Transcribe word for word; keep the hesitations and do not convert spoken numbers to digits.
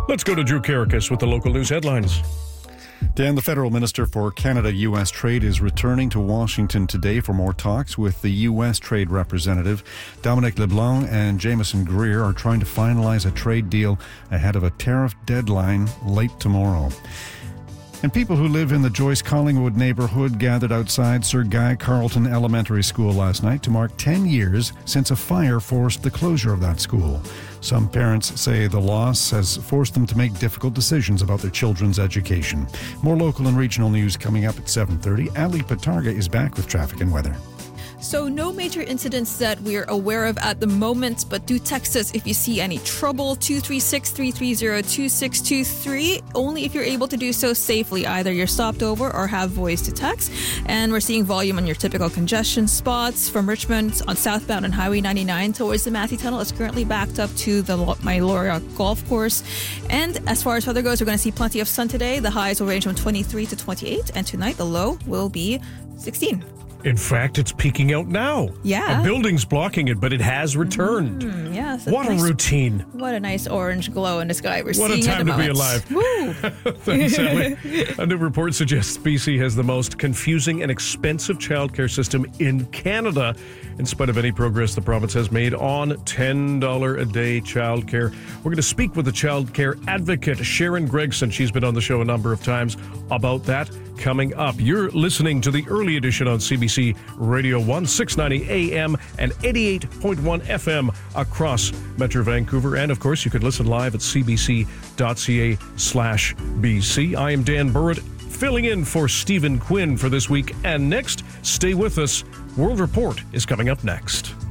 Let's go to Drew Karakis with the local news headlines. Dan, the federal minister for Canada-U S trade is returning to Washington today for more talks with the U S trade representative. Dominic LeBlanc and Jameson Greer are trying to finalize a trade deal ahead of a tariff deadline late tomorrow. And people who live in the Joyce Collingwood neighborhood gathered outside Sir Guy Carleton Elementary School last night to mark ten years since a fire forced the closure of that school. Some parents say the loss has forced them to make difficult decisions about their children's education. More local and regional news coming up at seven thirty. Ali Patarga is back with traffic and weather. So no major incidents that we're aware of at the moment, but do text us if you see any trouble. two three six, three three zero, two six two three. Only if you're able to do so safely. Either you're stopped over or have voice to text. And we're seeing volume on your typical congestion spots. From Richmond on southbound on Highway ninety-nine towards the Massey Tunnel, it's currently backed up to the Mylora Golf Course. And as far as weather goes, we're going to see plenty of sun today. The highs will range from twenty-three to twenty-eight. And tonight, the low will be sixteen. In fact, it's peeking out now. Yeah. A building's blocking it, but it has returned. Mm, yes. What nice, a routine. What a nice orange glow in the sky we're what seeing a time at the to moment. be alive. Woo! Thanks, Ellie. A new report suggests B C has the most confusing and expensive childcare system in Canada, in spite of any progress the province has made on ten dollars a day childcare. We're going to speak with the childcare advocate, Sharon Gregson. She's been on the show a number of times about that. Coming up, you're listening to the early edition on C B C Radio one, six ninety A M and eighty-eight point one F M across Metro Vancouver. And of course, you could listen live at cbc.ca slash BC. I am Dan Burrett, filling in for Stephen Quinn for this week. And next, stay with us. World Report is coming up next.